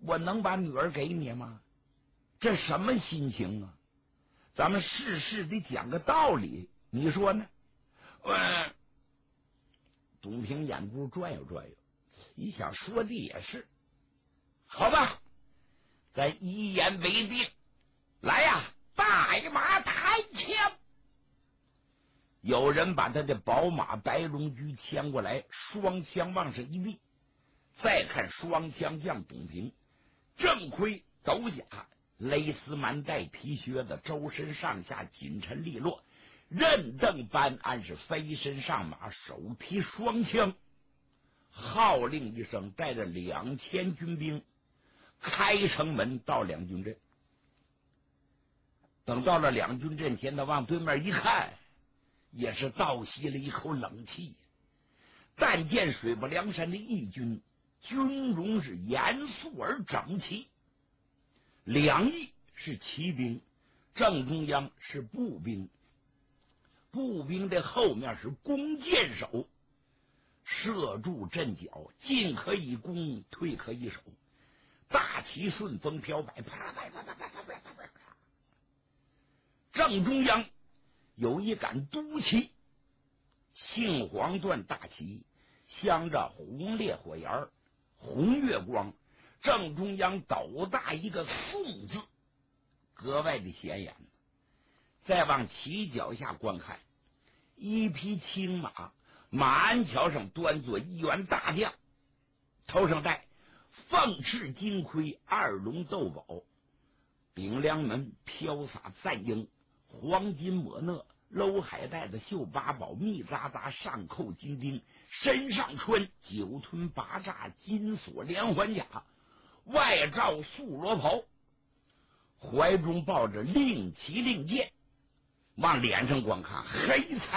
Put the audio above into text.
我能把女儿给你吗？这什么心情啊？咱们事事得讲个道理，你说呢？董平眼珠转悠转悠，一想说的也是，好吧，咱一言为定。来呀，带马抬枪！有人把他的宝马白龙驹牵过来，双枪往上一立。再看双枪将董平，正盔斗甲，蕾丝蛮带皮靴子，周身上下紧陈利落，任登班安是飞身上马，手提双枪，号令一声，带着2000军兵开城门到两军阵。等到了两军阵前，他往对面一看，也是倒吸了一口冷气。但见水泊梁山的义军军容是严肃而整齐，两翼是骑兵，正中央是步兵，步兵的后面是弓箭手，射住阵脚，进可以攻，退可以守，大旗顺风飘摆，啪啪啪啪啪啪啪啪。正中央有一杆都旗，杏黄缎大旗，镶着红烈火焰，红月光，正中央斗大一个宋字，格外的显眼。再往旗脚下观看，一匹青马，马鞍桥上端坐一员大将，头上戴凤翅金盔，二龙斗宝，顶梁门飘洒赞缨，黄金抹讷，搂海带子绣八宝，密匝匝上扣金钉，身上穿9吞8栅金锁连环甲，外罩素罗袍，怀中抱着令旗令箭，往脸上观看黑彩